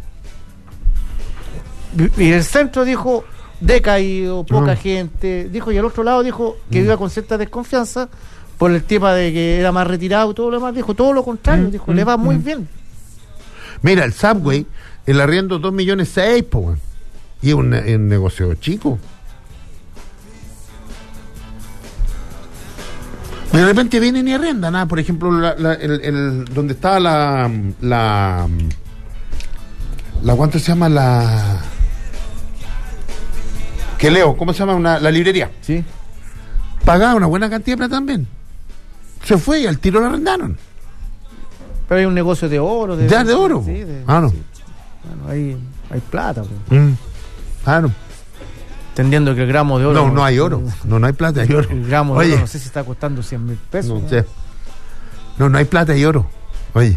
Y el centro dijo, decaído, poca gente. Dijo, y al otro lado dijo que iba con cierta desconfianza por el tema de que era más retirado y todo lo demás. Dijo todo lo contrario, dijo, le va muy bien. Mira, el Subway, el arriendo 2,6 millones, pues, y es un negocio chico. De repente vienen y arrendan, nada. Por ejemplo, donde estaba la ¿cuánto se llama? ¿Qué leo? ¿Cómo se llama? La librería. Sí. Pagaba una buena cantidad de plata también. Se fue y al tiro la arrendaron. Pero hay un negocio de oro. De oro. Sí, no. Sí. Bueno, hay plata. Claro. Entendiendo que el gramo de oro... No hay oro. No hay plata, hay oro. El gramo de oro no sé si está costando 100,000 pesos. No sé. No hay plata, hay oro. Oye.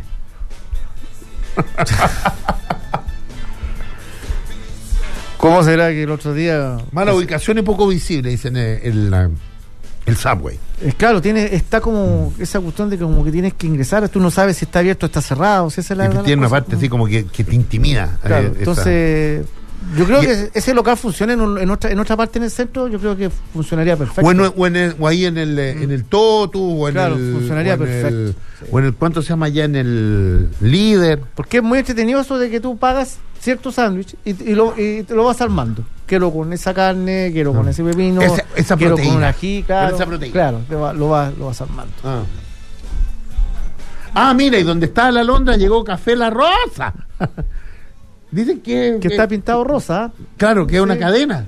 ¿Cómo será que el otro día... Mala ubicación y poco visible, dicen el Subway. Claro, está como esa cuestión de que como que tienes que ingresar, tú no sabes si está abierto o está cerrado. Si esa es la tiene una parte así como que te intimida. Claro, entonces... Yo creo que ese local funcione en otra parte en el centro, yo creo que funcionaría perfecto. O ahí en el Totu, funcionaría perfecto. O en el, ¿cuánto se llama allá? En el Líder. Porque es muy entretenido eso de que tú pagas cierto sándwich y te lo vas armando. Quiero con esa carne, quiero con ese pepino, esa quiero proteína. con un ají, claro. Esa proteína. Claro, lo vas armando. Mira, y donde estaba la Londra llegó Café La Rosa. Dicen que está pintado rosa. Claro, que es una cadena.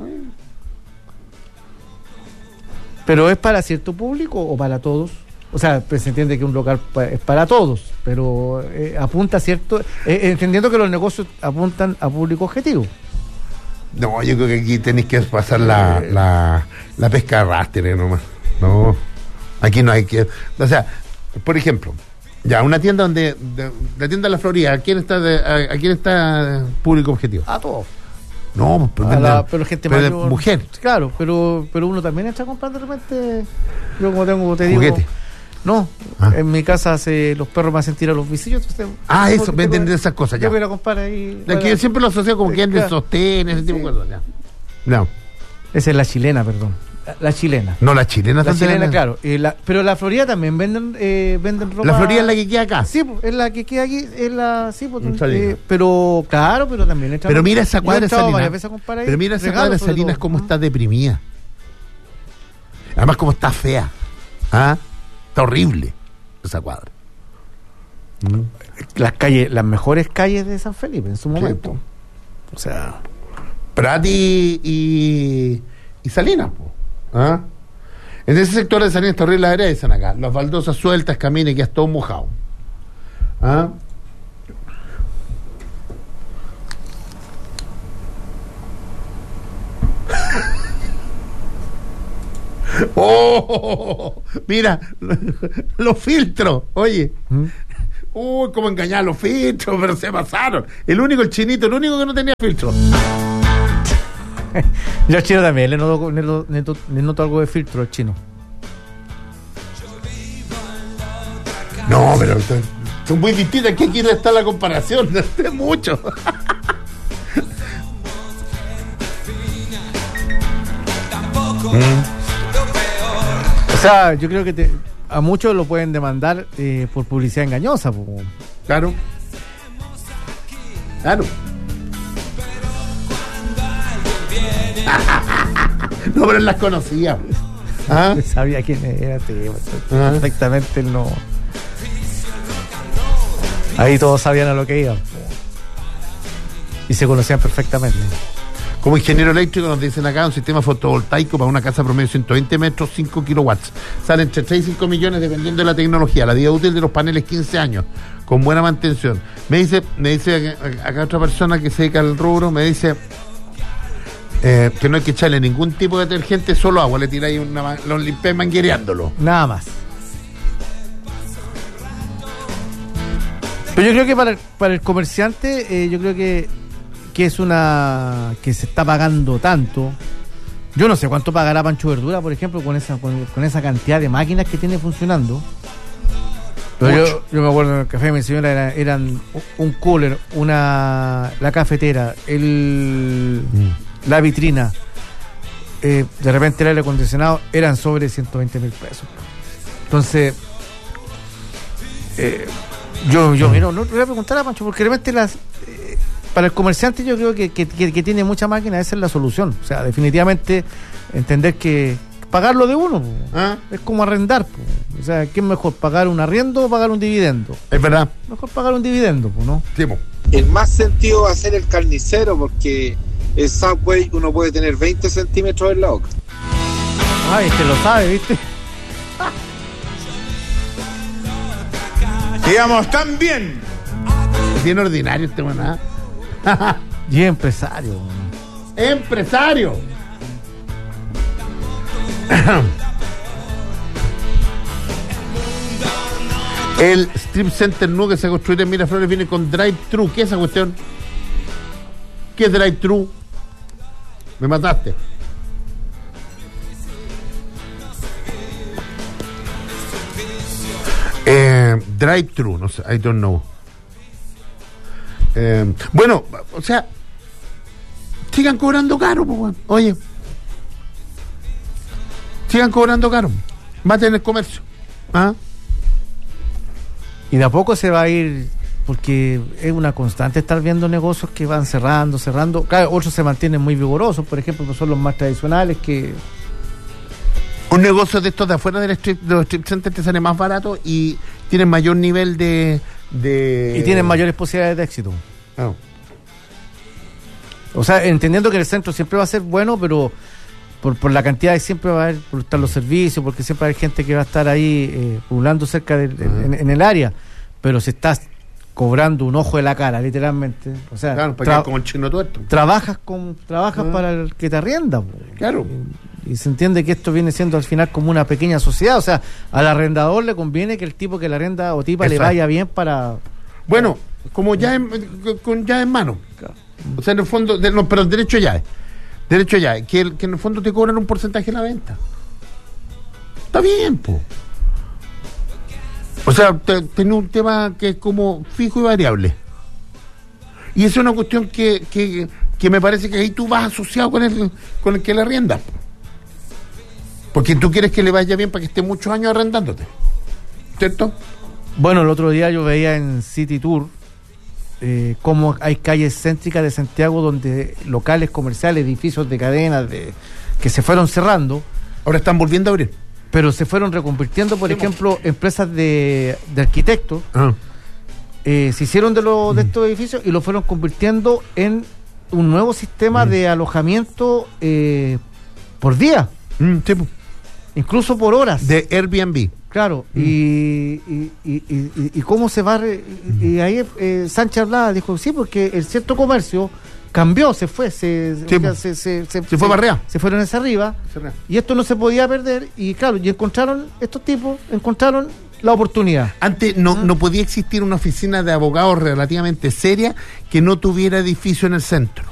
¿Pero es para cierto público o para todos? O sea, pues se entiende que un local es para todos, pero apunta a cierto... entendiendo que los negocios apuntan a público objetivo. No, yo creo que aquí tenéis que pasar la pesca de arrastre nomás. No, aquí no hay que... O sea, por ejemplo... Ya, una tienda la tienda de la Florida, ¿a quién está público objetivo? A todos. No, pero gente mayor. Mujer. Claro, pero uno también está comprando de repente. Yo te digo. Juguete. No, en mi casa los perros me hacen tirar los visillos. Entonces, eso, venden de esas cosas ya. Yo voy a comprar ahí. Aquí yo siempre lo asocio como que venden de sostén, ese tipo de cosas. Ya. No. Esa es la chilena, perdón. La chilena. No, la chilena también. Claro. Pero la Florida también venden ropa. La Florida es la que queda acá. Sí, es la que queda aquí. Pero también. Pero mira esa cuadra de Salinas. Pero mira esa cuadra de Salinas cómo está deprimida. Además, cómo está fea. Está horrible esa cuadra. Las mejores calles de San Felipe en su momento. Sí. O sea, Prati y Salinas, En ese sector de Salinas está horrible la vereda, dicen acá. Las baldosas sueltas, camines, que ya todo mojado. ¡Oh! Mira, los filtros, oye. Uy, cómo engañar los filtros, pero se pasaron. El chinito, el único que no tenía filtro. Yo al chino también, le noto algo de filtro al chino. No, pero son muy distintas, que aquí está la comparación, de mucho. O sea, yo creo que a muchos lo pueden demandar por publicidad engañosa. Claro. No, pero él las conocía. ¿Ah? Sabía quién era, perfectamente él no. Ahí todos sabían a lo que iban. Y se conocían perfectamente. Como ingeniero eléctrico nos dicen acá, un sistema fotovoltaico para una casa promedio de 120 metros, 5 kilowatts. Sale entre 3 y 5 millones dependiendo de la tecnología. La vida útil de los paneles 15 años, con buena mantención. Me dice acá otra persona que se dedica al rubro, me dice que no hay que echarle ningún tipo de detergente, solo agua. Le tiráis lo limpiáis manguereándolo. Nada más. Pero yo creo que para el comerciante, yo creo que es una que se está pagando tanto. Yo no sé cuánto pagará Pancho Verdura, por ejemplo, con esa cantidad de máquinas que tiene funcionando. Pero yo me acuerdo en el café de mi señora eran un cooler, la cafetera, la vitrina, de repente el aire acondicionado, eran sobre 120 mil pesos. Entonces, yo mira, no le voy a preguntar a Pancho, porque realmente para el comerciante yo creo que tiene mucha máquina, esa es la solución. O sea, definitivamente entender que pagarlo de uno, es como arrendar. O sea, ¿qué es mejor, pagar un arriendo o pagar un dividendo? Es verdad. Mejor pagar un dividendo, ¿no? Sí, el más sentido va a ser el carnicero, porque el Subway uno puede tener 20 centímetros en la boca. Ay, lo sabe, ¿viste? Digamos, tan bien. Bien ordinario este maná. Y empresario. ¡Empresario! El strip center nuevo que se construye en Miraflores viene con drive-thru. ¿Qué es esa cuestión? ¿Qué es drive-thru? Me mataste. Drive-thru, no sé, I don't know. Bueno, o sea, sigan cobrando caro, pues, oye. Sigan cobrando caro. Maten el comercio. Y de a poco se va a ir, porque es una constante estar viendo negocios que van cerrando. Claro, otros se mantienen muy vigorosos, por ejemplo, que son los más tradicionales que... Un negocio de estos de afuera de los strip centers te sale más barato y tienen mayor nivel de... Y tienen mayores posibilidades de éxito. Oh. O sea, entendiendo que el centro siempre va a ser bueno, pero por la cantidad de siempre va a haber, por estar los servicios, porque siempre hay gente que va a estar ahí pululando cerca en el área, pero se está cobrando un ojo de la cara, literalmente. O sea, claro, para como el chino tuerto. Trabajas para el que te arrienda. Claro. Y se entiende que esto viene siendo al final como una pequeña sociedad. O sea, al arrendador le conviene que el tipo que le arrenda o tipa le vaya bien para... Bueno, como con llave en mano. Claro. O sea, en el fondo, pero derecho llave. Derecho llave. Que en el fondo te cobran un porcentaje en la venta. Está bien, po. O sea, tenés un tema que es como fijo y variable. Y esa es una cuestión que me parece que ahí tú vas asociado con el que le arriendas. Porque tú quieres que le vaya bien para que esté muchos años arrendándote. ¿Cierto? Bueno, el otro día yo veía en City Tour cómo hay calles céntricas de Santiago donde locales comerciales, edificios de cadenas que se fueron cerrando. Ahora están volviendo a abrir. Pero se fueron reconvirtiendo, por ejemplo, empresas de arquitectos. Se hicieron de estos edificios y lo fueron convirtiendo en un nuevo sistema de alojamiento por día. Sí. Incluso por horas. De Airbnb. Claro. Y cómo se va... Y ahí Sánchez hablaba, dijo, sí, porque el cierto comercio cambió, se fue, se fue para arriba. Se fueron hacia arriba, y esto no se podía perder, y claro, y estos tipos encontraron la oportunidad. Antes no podía existir una oficina de abogados relativamente seria que no tuviera edificio en el centro.